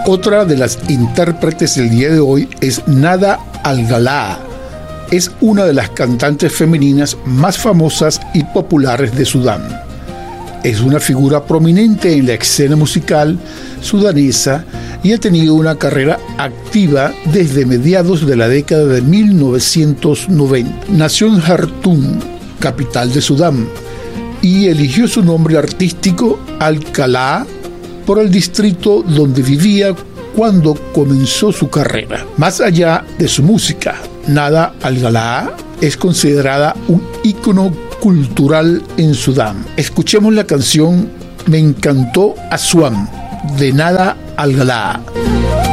Otra de las intérpretes del día de hoy es Nada Al-Ghalaa. Es una de las cantantes femeninas más famosas y populares de Sudán. Es una figura prominente en la escena musical sudanesa y ha tenido una carrera activa desde mediados de la década de 1990. Nació en Jartum, capital de Sudán, y eligió su nombre artístico Al-Ghalaa por el distrito donde vivía cuando comenzó su carrera. Más allá de su música, Nada Al-Ghalaa es considerada un ícono cultural en Sudán. Escuchemos la canción Me encantó Aswan de Nada Al-Ghalaa.